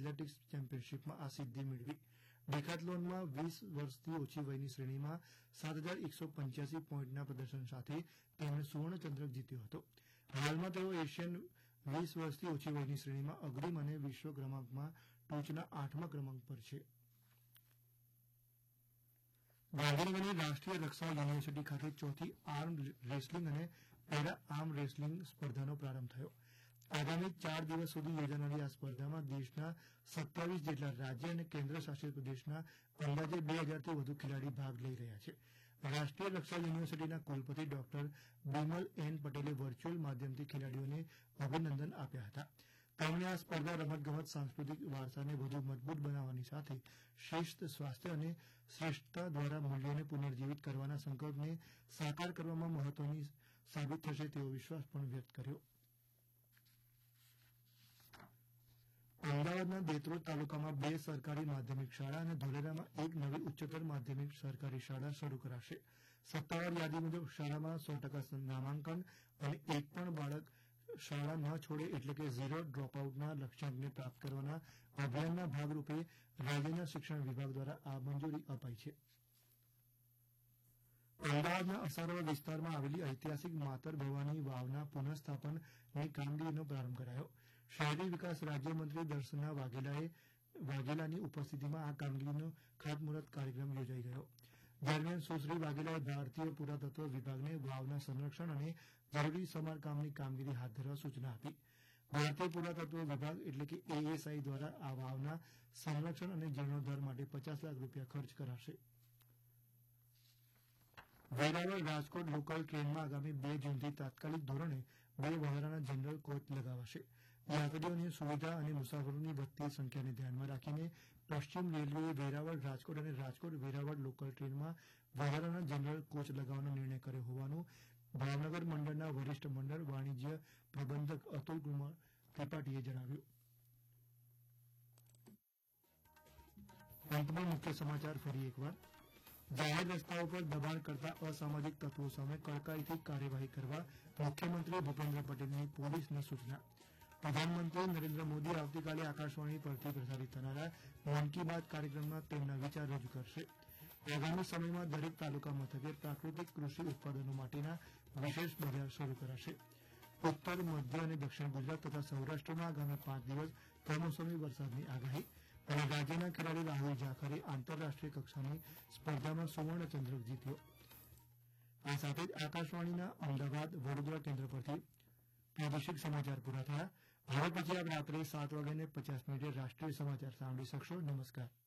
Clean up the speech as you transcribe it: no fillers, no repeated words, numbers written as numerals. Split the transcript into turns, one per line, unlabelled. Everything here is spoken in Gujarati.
એથ્લેટિક્સ ચેમ્પિયનશીપમાં આ સિદ્ધિ મેળવી. ડેકાથલોનમાં 20 વર્ષથી ઓછી વયની શ્રેણીમાં 7,185 પોઈન્ટના પ્રદર્શન સાથે તેમણે સુવર્ણચંદ્રક જીત્યો હતો. હાલમાં તેઓ એશિયન 20 વર્ષથી ઓછી વયની શ્રેણીમાં અગ્રીમ અને વિશ્વ ક્રમાંકમાં ટોચના 8મા ક્રમાંક પર છે. ગાંધીનગરની રાષ્ટ્રીય રક્ષા યુનિવર્સિટી ખાતે ચોથી આર્મ રેસલિંગ અને પેરા આર્મ રેસલિંગ સ્પર્ધાનો પ્રારંભ થયો. આગામી 4 દિવસ સુધી યોજાનારી આ સ્પર્ધામાં દેશના 27 જેટલા રાજ્ય અને કેન્દ્ર શાસિત પ્રદેશના અંદાજે 2000થી વધુ ખેલાડી ભાગ લઈ રહ્યા છે. રાષ્ટ્રીય રક્ષા યુનિવર્સિટીના કુલપતિ ડોક્ટર બિમલ એન પટેલે વર્ચ્યુઅલ માધ્યમથી ખેલાડીઓને અભિનંદન આપ્યા હતા. તેમણે આ સ્પર્ધા રમતગમત સાંસ્કૃતિક વારસાને વધુ મજબૂત બનાવવાની સાથે શિસ્ત, સ્વાસ્થ્ય અને શ્રેષ્ઠતા દ્વારા મૂલ્યોને પુનર્જીવિત કરવાના સંકલ્પને સાકાર કરવામાં મહત્વની સાબિત થશે તેવો વિશ્વાસ પણ વ્યક્ત કર્યો. અમદાવાદના દેત્રોડ તાલુકામાં 2 સરકારી માધ્યમિક શાળા અને ધોલેરામાં 1 નવી ઉચ્ચતર માધ્યમિક સરકારી શાળા શરૂ કરાશે. સત્તાવાર યાદી મુજબ શાળામાં 100% નામાંકન અને એક પણ બાળક શાળા ન છોડે એટલે કે ઝીરો ડ્રોપઆઉટના લક્ષ્યાંકને પ્રાપ્ત કરવાના અભિયાનના ભાગરૂપે રાજ્યના શિક્ષણ વિભાગ દ્વારા આ મંજૂરી અપાઈ છે. અમદાવાદના અસારવા વિસ્તારમાં આવેલી ઐતિહાસિક માતર ભવાની વાવના પુનઃસ્થાપનની કામગીરીનો પ્રારંભ કરાયો. શહેરી વિકાસ રાજ્યમંત્રી દર્શના વાઘેલાની ઉપસ્થિતિમાં આ કામગીરીનો ખાતમુહૂર્ત કાર્યક્રમ યોજાઈ ગયો. દરમિયાન સુશ્રી વાઘેલાએ ભારતીય પુરાતત્વ વિભાગને વાવના સંરક્ષણ અને જરૂરી સમારકામની કામગીરી હાથ ધરવા સૂચના આપી. ભારતીય પુરાતત્વ વિભાગ એટલે કે એએસઆઈ દ્વારા આ વાવના સંરક્ષણ અને જીર્ણોદ્ધાર માટે 50 લાખ રૂપિયા ખર્ચ કરાશે. વેરાવળ રાજકોટ લોકલ ટ્રેનમાં આગામી 2 જૂનથી તાત્કાલિક ધોરણે 2 વધારાના જનરલ કોચ લગાવાશે. યાત્રીઓની સુવિધા અને મુસાફરોની વધતી સંખ્યાને ધ્યાનમાં રાખીને પશ્ચિમ રેલવેએ વેરાવળ રાજકોટ અને રાજકોટ વેરાવળ લોકલ ટ્રેનમાં વધારાના જનરલ કોચ લગાવવાનો નિર્ણય કર્યો હોવાનું ભાવનગર મંડળના વરિષ્ઠ મંડળ વાણિજ્ય પ્રબંધક અતુલકુમાર ત્રિપાઠીએ જણાવ્યું. અંતમાં મુખ્ય સમાચાર ફરી એકવાર. જાહેર રસ્તાઓ પર દબાણ કરતા અસામાજિક તત્વો સામે કડકાઈથી કાર્યવાહી કરવા મુખ્યમંત્રી ભૂપેન્દ્ર પટેલની પોલીસને સૂચના. પ્રધાનમંત્રી નરેન્દ્ર મોદી આવતીકાલે આકાશવાણી પરથી પ્રસારિત થનારા મન કી બાત કાર્યક્રમમાં તેમના વિચાર રજૂ કરશે. આગામી સમયમાં દરેક તાલુકા મથકે પ્રાકૃતિક કૃષિ ઉત્પાદનો માટેના વિશેષ બજાર શરૂ કરાશે. ઉત્તર, મધ્ય અને દક્ષિણ ગુજરાત તથા સૌરાષ્ટ્રમાં આગામી 5 દિવસ કમોસમી વરસાદની આગાહી. અને રાજ્યના ખેલાડી રાહુલ જાખરે આંતરરાષ્ટ્રીય કક્ષાની સ્પર્ધામાં સુવર્ણચંદ્રક જીત્યો. આ સાથે જ આકાશવાણીના અમદાવાદ, વડોદરા કેન્દ્ર પરથી પ્રાદેશિક સમાચાર પૂરા થયા. હવે પછી આપ રાત્રે 7:50 રાષ્ટ્રીય સમાચાર સાંભળી શકશો. નમસ્કાર.